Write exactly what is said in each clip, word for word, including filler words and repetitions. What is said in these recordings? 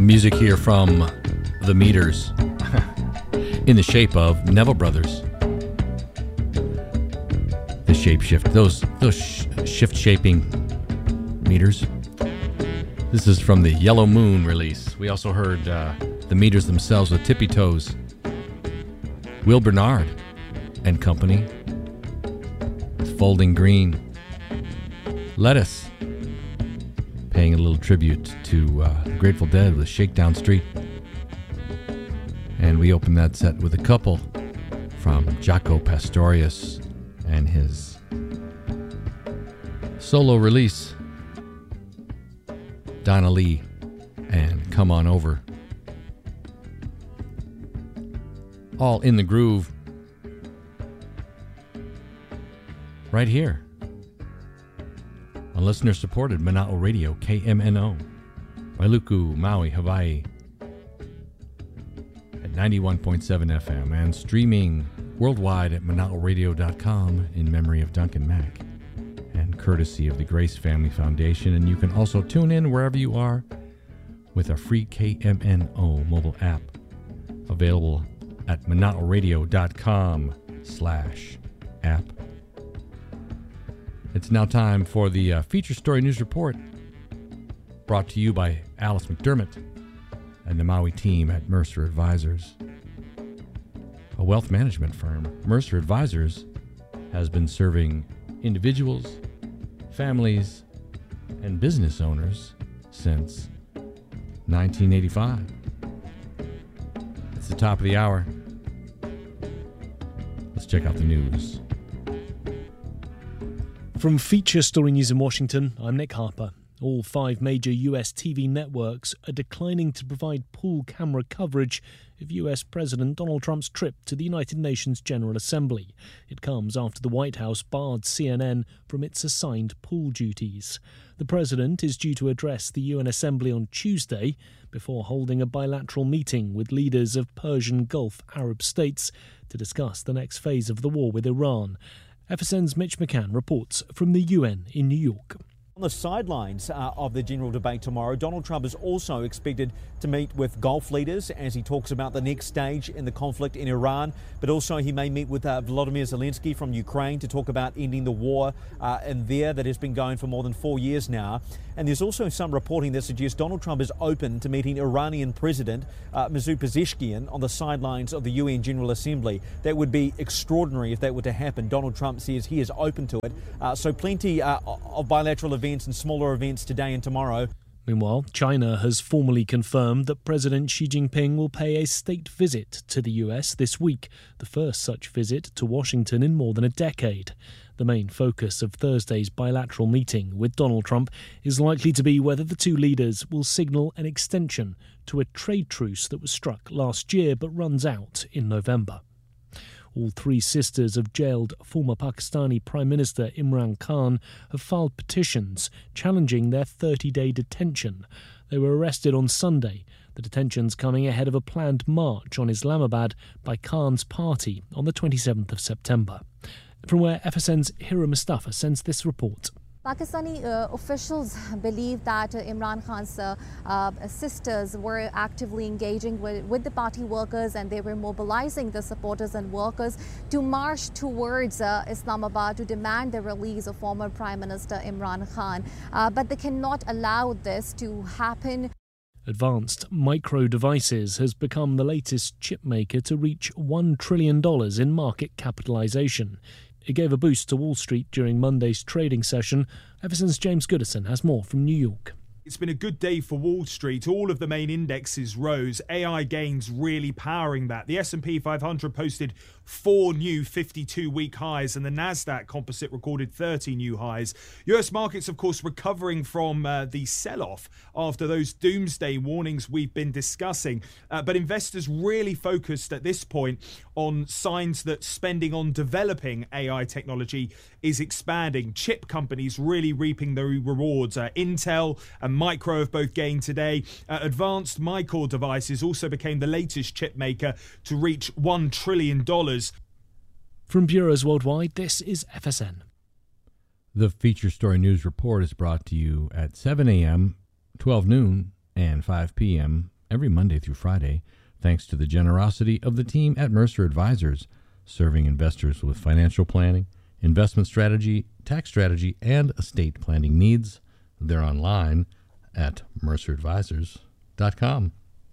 Some music here from The Meters in the shape of Neville Brothers. The shape shift, those those sh- shift shaping meters. This is from the Yellow Moon release. We also heard uh, The Meters themselves with Tippy Toes. Will Bernard and Company. Folding Green. Lettuce. Paying a little tribute to uh, the Grateful Dead with Shakedown Street. And we opened that set with a couple from Jaco Pastorius and his solo release, Donna Lee and Come On Over. All in the groove right here on listener-supported Mana'o Radio, K M N O, Wailuku, Maui, Hawaii, at ninety-one point seven F M and streaming worldwide at mana'o radio dot com in memory of Duncan Mack and courtesy of the Grace Family Foundation. And you can also tune in wherever you are with a free K M N O mobile app available at mana'o radio dot com slash app. It's now time for the uh, Feature Story News Report, brought to you by Alice McDermott and the Maui team at Mercer Advisors. A wealth management firm, Mercer Advisors has been serving individuals, families, and business owners since nineteen eighty-five. It's the top of the hour. Let's check out the news. From Feature Story News in Washington, I'm Nick Harper. All five major U S T V networks are declining to provide pool camera coverage of U S President Donald Trump's trip to the United Nations General Assembly. It comes after the White House barred C N N from its assigned pool duties. The president is due to address the U N Assembly on Tuesday before holding a bilateral meeting with leaders of Persian Gulf Arab states to discuss the next phase of the war with Iran. F S N's Mitch McCann reports from the U N in New York. On the sidelines uh, of the general debate tomorrow, Donald Trump is also expected to meet with Gulf leaders as he talks about the next stage in the conflict in Iran. But also he may meet with uh, Volodymyr Zelensky from Ukraine to talk about ending the war uh, in there that has been going for more than four years now. And there's also some reporting that suggests Donald Trump is open to meeting Iranian President uh, Masoud Pezeshkian on the sidelines of the U N General Assembly. That would be extraordinary if that were to happen. Donald Trump says he is open to it. Uh, so plenty uh, of bilateral events and smaller events today and tomorrow. Meanwhile, China has formally confirmed that President Xi Jinping will pay a state visit to the U S this week, the first such visit to Washington in more than a decade. The main focus of Thursday's bilateral meeting with Donald Trump is likely to be whether the two leaders will signal an extension to a trade truce that was struck last year but runs out in November. All three sisters of jailed former Pakistani Prime Minister Imran Khan have filed petitions challenging their thirty-day detention. They were arrested on Sunday. The detention's coming ahead of a planned march on Islamabad by Khan's party on the twenty-seventh of September. From where F S N's Hira Mustafa sends this report. Pakistani uh, officials believe that uh, Imran Khan's uh, uh, sisters were actively engaging with, with the party workers, and they were mobilizing the supporters and workers to march towards uh, Islamabad to demand the release of former Prime Minister Imran Khan. Uh, but they cannot allow this to happen. Advanced Micro Devices has become the latest chip maker to reach one trillion dollars in market capitalization. It gave a boost to Wall Street during Monday's trading session. F S N's James Goodison has more from New York. It's been a good day for Wall Street. All of the main indexes rose. A I gains really powering that. The S and P five hundred posted four new fifty-two-week highs, and the Nasdaq Composite recorded thirty new highs. U S markets, of course, recovering from uh, the sell-off after those doomsday warnings we've been discussing. Uh, but investors really focused at this point on signs that spending on developing A I technology is expanding. Chip companies really reaping the rewards. Uh, Intel and Micro have both gained today. Uh, Advanced Micro Devices also became the latest chip maker to reach one trillion dollars. From bureaus worldwide, this is F S N. The Feature Story News Report is brought to you at seven a.m., twelve noon, and five p.m. every Monday through Friday, thanks to the generosity of the team at Mercer Advisors, serving investors with financial planning, investment strategy, tax strategy, and estate planning needs. They're online at mercer advisors dot com.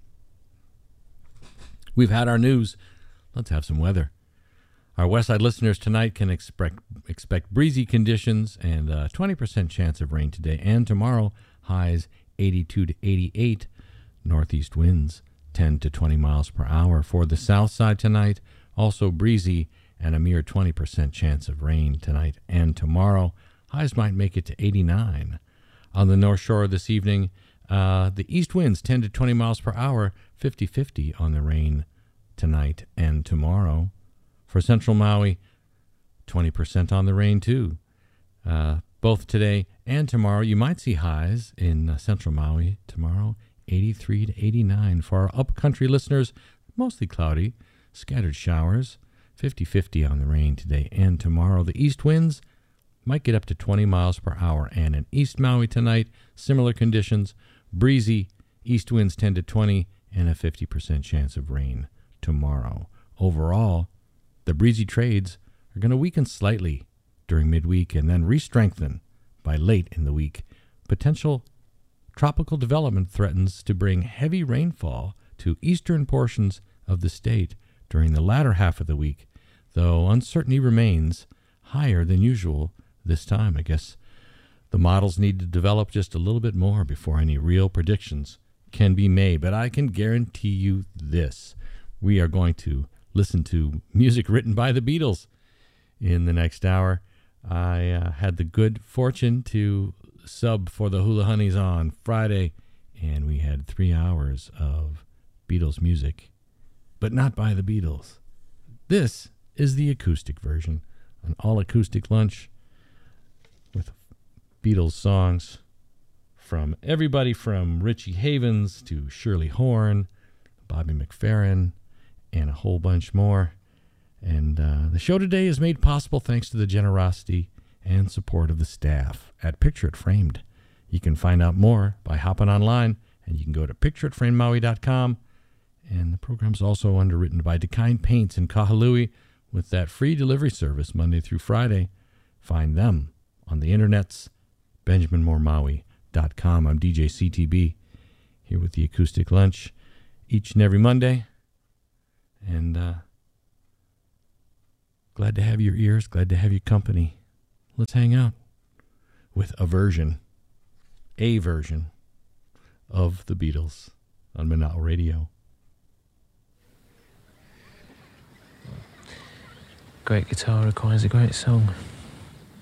We've had our news. Let's have some weather. Our Westside listeners tonight can expect expect breezy conditions and a twenty percent chance of rain today and tomorrow. Highs eighty-two to eighty-eight. Northeast winds ten to twenty miles per hour. For the south side tonight, also breezy and a mere twenty percent chance of rain tonight and tomorrow. Highs might make it to eighty-nine. On the North Shore this evening, uh, the east winds ten to twenty miles per hour, fifty-fifty on the rain tonight and tomorrow. For Central Maui, twenty percent on the rain too. Uh, both today and tomorrow, you might see highs in uh, Central Maui tomorrow, eighty-three to eighty-nine. For our upcountry listeners, mostly cloudy, scattered showers, fifty-fifty on the rain today and tomorrow. The east winds might get up to twenty miles per hour. And in East Maui tonight, similar conditions, breezy, east winds ten to twenty, and a fifty percent chance of rain tomorrow. Overall, the breezy trades are going to weaken slightly during midweek and then re-strengthen by late in the week. Potential tropical development threatens to bring heavy rainfall to eastern portions of the state during the latter half of the week, though uncertainty remains higher than usual this time. I guess the models need to develop just a little bit more before any real predictions can be made. But I can guarantee you this. We are going to listen to music written by the Beatles in the next hour. I uh, had the good fortune to sub for the Hula Honeys on Friday, and we had three hours of Beatles music, but not by the Beatles. This is the acoustic version, an all-acoustic lunch with Beatles songs from everybody from Richie Havens to Shirley Horn, Bobby McFerrin, and a whole bunch more. And uh, the show today is made possible thanks to the generosity and support of the staff at Picture It Framed. You can find out more by hopping online, and you can go to picture it framed maui dot com. And the program's also underwritten by DeKine Paints in Kahului with that free delivery service Monday through Friday. Find them on the internets, benjamin moore maui dot com. I'm D J C T B here with the Acoustic Lunch each and every Monday. And uh, glad to have your ears, glad to have your company. Let's hang out with a version, a version of the Beatles on Manal Radio. Great guitar requires a great song.